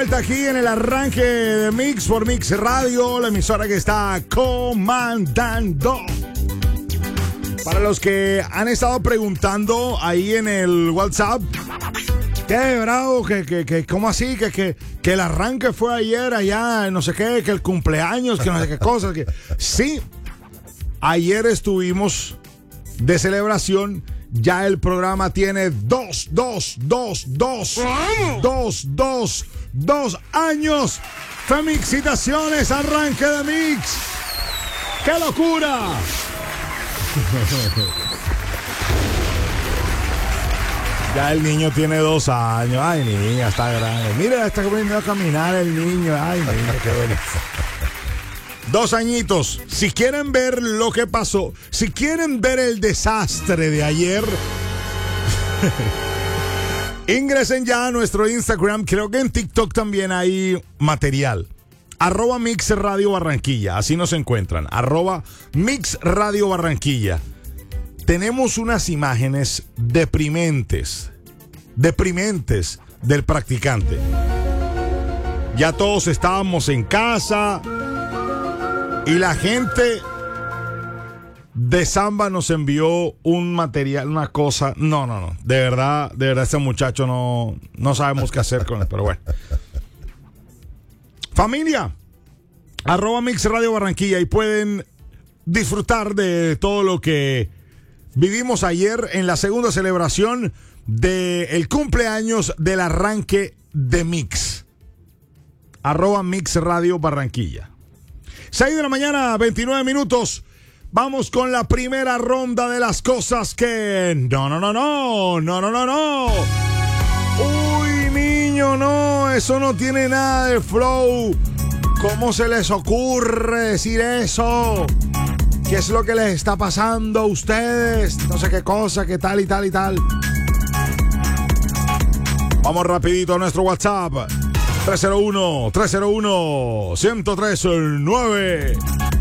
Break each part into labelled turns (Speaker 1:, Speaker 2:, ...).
Speaker 1: vuelta aquí en el arranque de Mix por Mix Radio, la emisora que está comandando. Para los que han estado preguntando ahí en el WhatsApp, ¿qué, bravo? ¿Cómo así? Que el arranque fue ayer allá, no sé qué, que el cumpleaños, que no sé qué cosas. Sí, ayer estuvimos de celebración. Ya el programa tiene dos años. Felicitaciones, arranque de Mix. ¡Qué locura! Ya el niño tiene 2 años. Ay, niña, está grande. Mira, está aprendiendo a caminar el niño. Ay, niña, qué bonito. 2 añitos. Si quieren ver lo que pasó, si quieren ver el desastre de ayer, ingresen ya a nuestro Instagram. Creo que en TikTok también hay material. @Mix Radio Barranquilla. Así nos encuentran. @Mix Radio Barranquilla. Tenemos unas imágenes deprimentes del practicante. Ya todos estábamos en casa y la gente de Samba nos envió un material, una cosa. No. De verdad, ese muchacho no sabemos qué hacer con él, pero bueno. Familia, @Mix Radio Barranquilla, y pueden disfrutar de todo lo que vivimos ayer en la segunda celebración del cumpleaños del arranque de Mix. @Mix Radio Barranquilla. 6 de la mañana, 29 minutos. Vamos con la primera ronda de las cosas que... No. Uy, niño, no, eso no tiene nada de flow. ¿Cómo se les ocurre decir eso? ¿Qué es lo que les está pasando a ustedes? No sé qué cosa, qué tal y tal y tal. Vamos rapidito a nuestro WhatsApp. 301-103-9.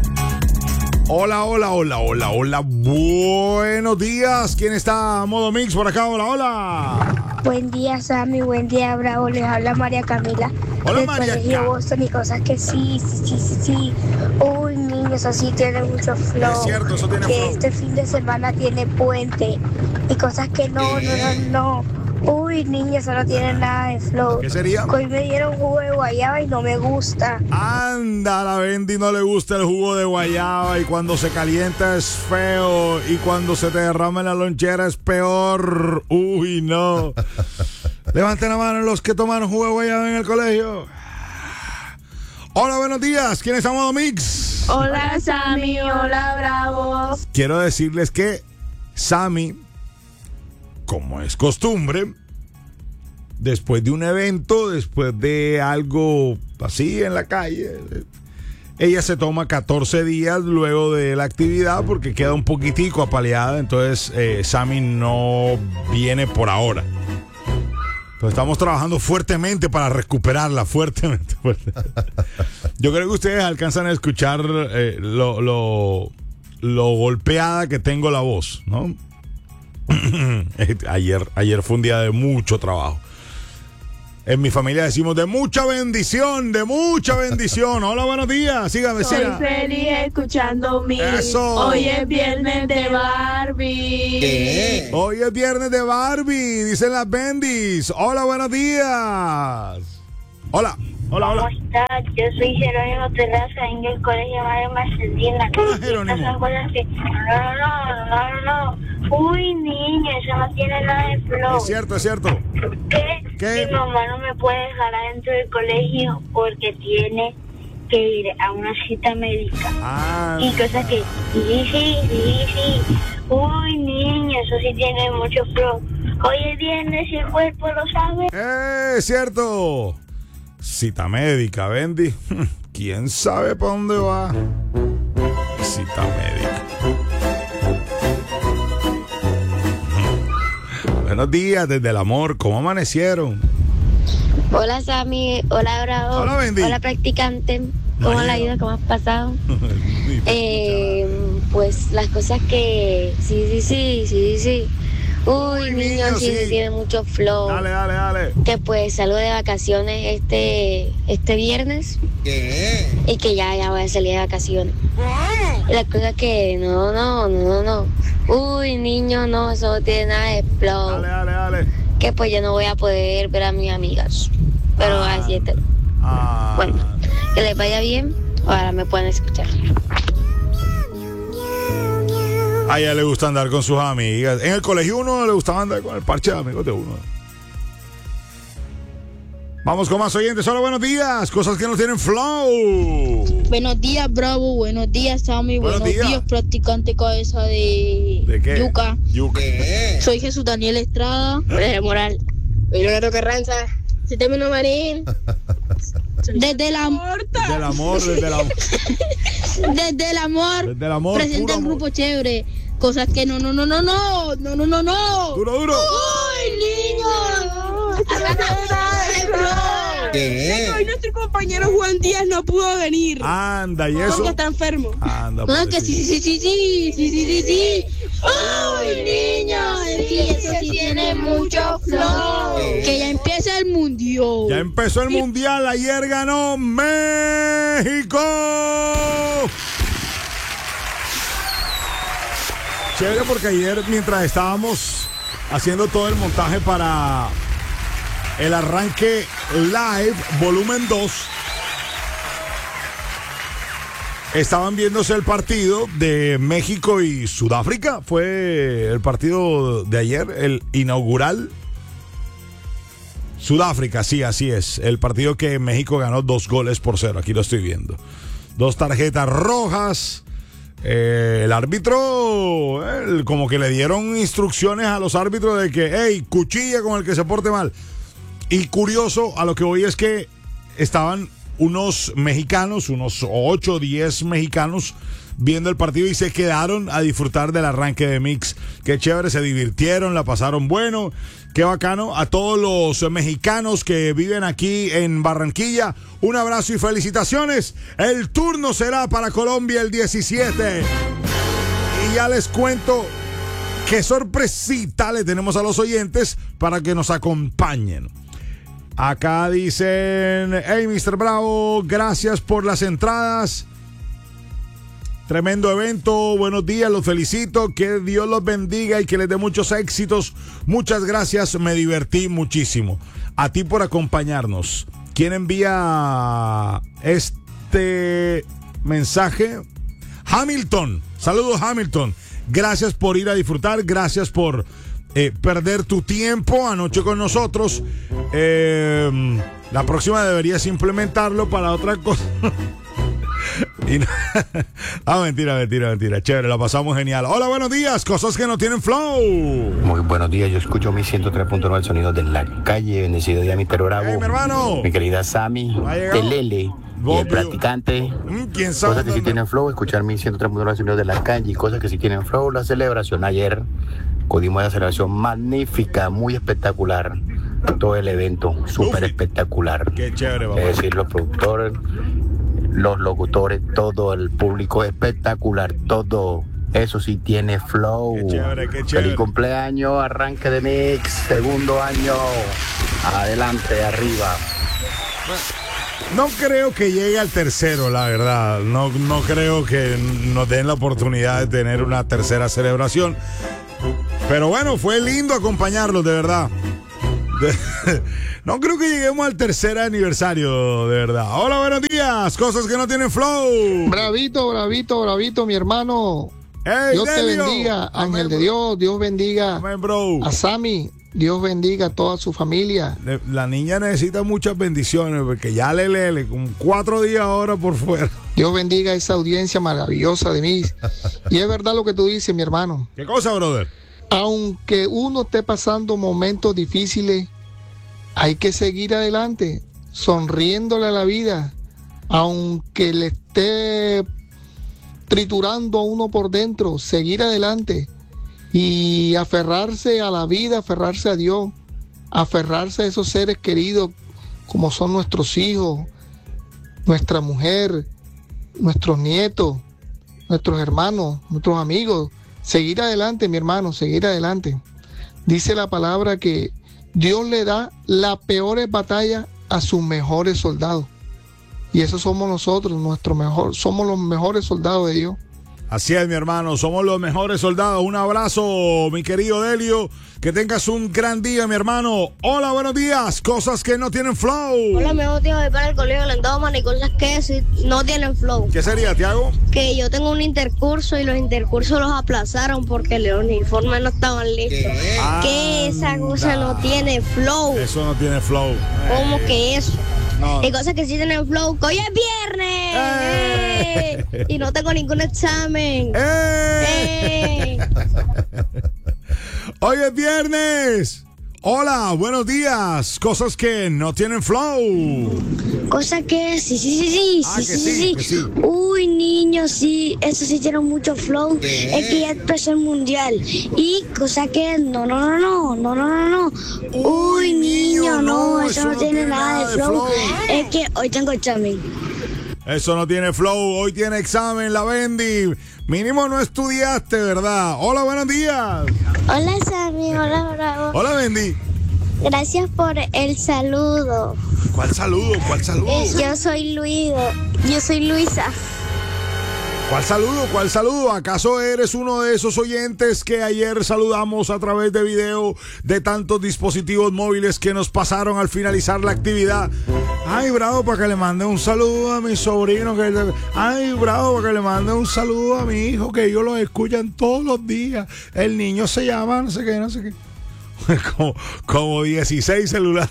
Speaker 1: Hola. Buenos días. ¿Quién está a modo Mix por acá? Hola.
Speaker 2: Buen día, Sammy. Buen día, Bravo. Les habla María Camila.
Speaker 1: Hola, María.
Speaker 2: Colegio Boston y cosas que sí. Uy, niños, así tiene mucho flow.
Speaker 1: Es cierto, eso tiene
Speaker 2: que
Speaker 1: flow.
Speaker 2: este fin de semana tiene puente y cosas que no. Uy, niños, eso no tiene nada de flow.
Speaker 1: ¿Qué sería?
Speaker 2: Hoy me dieron jugo de guayaba y no me gusta.
Speaker 1: Anda, a la Bendy no le gusta el jugo de guayaba, y cuando se calienta es feo, y cuando se te derrama en la lonchera es peor. Uy, no. Levanten la mano los que tomaron jugo de guayaba en el colegio. Hola, buenos días. ¿Quién está en modo Mix?
Speaker 3: Hola, Sammy. Hola, Bravo.
Speaker 1: Quiero decirles que Sammy, como es costumbre, después de un evento, después de algo así en la calle, ella se toma 14 días luego de la actividad porque queda un poquitico apaleada. Entonces Sammy no viene por ahora. Entonces estamos trabajando fuertemente para recuperarla, fuertemente. Yo creo que ustedes alcanzan a escuchar lo golpeada que tengo la voz, ¿no? Ayer fue un día de mucho trabajo. En mi familia decimos de mucha bendición. Hola, buenos días. Síganme,
Speaker 3: Soy feliz escuchando Mix.
Speaker 1: Eso.
Speaker 3: Hoy es viernes de Barbie.
Speaker 4: ¿Qué?
Speaker 1: Hoy es viernes de Barbie, dicen las bendis. Hola, buenos días. Hola.
Speaker 5: ¿Cómo estás? Yo soy Jerónimo Terraza en el colegio María Marcelina.
Speaker 1: Hola, Jerónimo.
Speaker 5: Estas son cosas que... No. Uy, niña, eso no tiene nada de flow.
Speaker 1: Es cierto. ¿Qué?
Speaker 5: Mi mamá no me puede dejar adentro del colegio porque tiene que ir a una cita médica.
Speaker 1: Ah.
Speaker 5: Y cosas que... Sí. Uy, niña, eso sí tiene mucho flow. Hoy es viernes y el cuerpo lo sabe.
Speaker 1: Es cierto. Cita médica, Bendy. ¿Quién sabe para dónde va? Cita médica. Buenos días desde el amor. ¿Cómo amanecieron?
Speaker 2: Hola, Sammy. Hola, Bravo.
Speaker 1: Hola, Bendy.
Speaker 2: Hola, practicante. ¿Cómo
Speaker 1: María.
Speaker 2: la vida? ¿Cómo has pasado? Pues las cosas que... Sí. Uy, niño, sí,
Speaker 1: sí.
Speaker 2: tiene mucho flow.
Speaker 1: Dale.
Speaker 2: Que pues salgo de vacaciones este viernes.
Speaker 4: ¿Qué?
Speaker 2: Y que ya voy a salir de vacaciones. Y la cosa es que no. Uy, niño, no, eso no tiene nada de flow.
Speaker 1: Dale.
Speaker 2: Que pues yo no voy a poder ver a mis amigas. Pero así está. Bueno, que les vaya bien. Ahora me pueden escuchar.
Speaker 1: A ella le gusta andar con sus amigas. En el colegio uno le gustaba andar con el parche de amigos de uno. Vamos con más oyentes. Hola, buenos días. Cosas que no tienen flow.
Speaker 6: Buenos días, Bravo. Buenos días, Sammy.
Speaker 1: Buenos días,
Speaker 6: practicante cabeza de
Speaker 1: qué?
Speaker 6: yuca.
Speaker 4: ¿Qué?
Speaker 6: Soy Jesús Daniel Estrada.
Speaker 3: Jorge Moral. Soy Leonardo Carranza. Sistema Marín.
Speaker 6: Desde el amor.
Speaker 1: Desde el amor.
Speaker 6: Desde el amor. Presenta
Speaker 1: puro
Speaker 6: el grupo
Speaker 1: amor.
Speaker 6: chévere. Cosas que no.
Speaker 1: Duro.
Speaker 6: ¡Uy, niño!
Speaker 4: ¿Qué?
Speaker 3: Hoy nuestro compañero Juan Díaz no pudo venir.
Speaker 1: Anda, ¿y eso?
Speaker 3: Porque está enfermo.
Speaker 1: Anda,
Speaker 6: No, que
Speaker 1: pobrecito.
Speaker 6: sí. ¡Uy, niño! Sí, eso sí tiene mucho flow. Que ya empieza el mundial.
Speaker 1: Ya empezó el mundial. Ayer ganó México. Chévere, porque ayer, mientras estábamos haciendo todo el montaje para el arranque live, volumen 2, estaban viéndose el partido de México y Sudáfrica. Fue el partido de ayer, el inaugural. Sudáfrica, sí, así es. El partido que México ganó 2-0. Aquí lo estoy viendo. 2 tarjetas rojas. El árbitro, como que le dieron instrucciones a los árbitros de que, hey, cuchilla con el que se porte mal. Y curioso, a lo que voy es que estaban unos mexicanos, unos 8 o 10 mexicanos viendo el partido y se quedaron a disfrutar del arranque de Mix. Qué chévere, se divirtieron, la pasaron bueno. Qué bacano. A todos los mexicanos que viven aquí en Barranquilla, un abrazo y felicitaciones. El turno será para Colombia el 17. Y ya les cuento qué sorpresita le tenemos a los oyentes para que nos acompañen. Acá dicen, hey, Mr. Bravo, gracias por las entradas. Tremendo evento, buenos días, los felicito, que Dios los bendiga y que les dé muchos éxitos. Muchas gracias, me divertí muchísimo. A ti por acompañarnos. ¿Quién envía este mensaje? Hamilton, saludos Hamilton. Gracias por ir a disfrutar, gracias por perder tu tiempo anoche con nosotros. La próxima deberías implementarlo para otra cosa. Mentira. Chévere, la pasamos genial. Hola, buenos días. Cosas que no tienen flow.
Speaker 7: Muy buenos días. Yo escucho mi 103.9, el sonido de la calle. Bendecido día, Mr. Bravo.
Speaker 1: Hey, mi hermano.
Speaker 7: Mi querida Sammy, el Lele y el practicante.
Speaker 1: ¿Quién sabe?
Speaker 7: Cosas que sí tienen flow. Escuchar mi 103.9, el sonido de la calle. Y cosas que sí tienen flow. La celebración ayer. Acudimos a la celebración magnífica, muy espectacular. Todo el evento, súper espectacular.
Speaker 1: Qué chévere, papá.
Speaker 7: Es decir, los productores, los locutores, todo el público espectacular, todo eso sí tiene flow.
Speaker 1: Qué chévere.
Speaker 7: Feliz cumpleaños, arranque de Mix, segundo año, adelante, arriba.
Speaker 1: No creo que llegue al tercero, la verdad. No creo que nos den la oportunidad de tener una tercera celebración. Pero bueno, fue lindo acompañarlos, de verdad. No creo que lleguemos al tercer aniversario, de verdad. Hola, buenos días. Cosas que no tienen flow.
Speaker 8: Bravito, mi hermano.
Speaker 1: Hey,
Speaker 8: Dios te
Speaker 1: Delio.
Speaker 8: bendiga,
Speaker 1: Amén,
Speaker 8: ángel de
Speaker 1: bro.
Speaker 8: Dios. Dios bendiga
Speaker 1: Amén, bro.
Speaker 8: a Sammy. Dios bendiga a toda su familia.
Speaker 1: La niña necesita muchas bendiciones porque ya le con 4 días ahora por fuera.
Speaker 8: Dios bendiga a esa audiencia maravillosa de mí. Y es verdad lo que tú dices, mi hermano.
Speaker 1: ¿Qué cosa, brother?
Speaker 8: Aunque uno esté pasando momentos difíciles, hay que seguir adelante, sonriéndole a la vida, aunque le esté triturando a uno por dentro, seguir adelante y aferrarse a la vida, aferrarse a Dios, aferrarse a esos seres queridos como son nuestros hijos, nuestra mujer, nuestros nietos, nuestros hermanos, nuestros amigos. Seguir adelante, mi hermano, seguir adelante. Dice la palabra que Dios le da las peores batallas a sus mejores soldados. Y eso somos nosotros, somos los mejores soldados de Dios.
Speaker 1: Así es, mi hermano, somos los mejores soldados. Un abrazo, mi querido Delio. Que tengas un gran día, mi hermano. Hola, buenos días. Cosas que no tienen flow.
Speaker 2: Hola, mi motivo de para el colegio Lendoman y cosas que sí no tienen flow.
Speaker 1: ¿Qué sería, Tiago?
Speaker 2: Que yo tengo un intercurso y los intercursos los aplazaron porque los uniformes no estaban listos. Que esa cosa no tiene flow.
Speaker 1: Eso no tiene flow.
Speaker 2: ¿Cómo que eso?
Speaker 1: No.
Speaker 2: Hay cosas que sí tienen flow. ¡Que hoy es viernes! ¡Eh! Y no tengo ningún examen.
Speaker 1: Hoy es viernes. Hola, buenos días. Cosas que no tienen flow.
Speaker 2: Cosa que sí. Uy, niños, sí, eso sí tiene mucho flow. Es que ya empezó el mundial. Y cosa que no. Uy, niño, no, eso no tiene nada de flow. Es que hoy tengo examen.
Speaker 1: Eso no tiene flow. Hoy tiene examen la Bendy. Mínimo no estudiaste, ¿verdad? Hola, buenos días.
Speaker 2: Hola, Sammy. Hola, Bravo.
Speaker 1: Hola, Bendy.
Speaker 2: Gracias por el saludo.
Speaker 1: ¿Cuál saludo?
Speaker 2: Yo soy Luisa.
Speaker 1: ¿Cuál saludo? ¿Acaso eres uno de esos oyentes que ayer saludamos a través de video de tantos dispositivos móviles que nos pasaron al finalizar la actividad? Ay, bravo, para que le mande un saludo a mi sobrino. Ay, bravo, para que le mande un saludo a mi hijo, que ellos lo escuchan todos los días. El niño se llama, no sé qué. Como 16 celulares.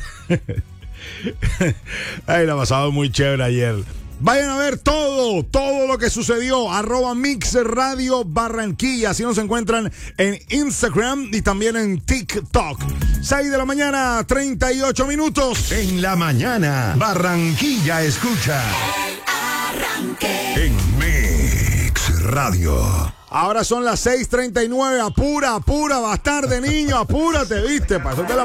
Speaker 1: Ay, la pasaba muy chévere ayer. Vayan a ver todo lo que sucedió. @Mix Radio Barranquilla. Así nos encuentran en Instagram y también en TikTok. 6 de la mañana, 38 minutos.
Speaker 4: En la mañana, Barranquilla escucha El Arranque en Mix Radio.
Speaker 1: Ahora son las 6:39. Apura, bastarde, niño. Apúrate, ¿viste? Pasó de la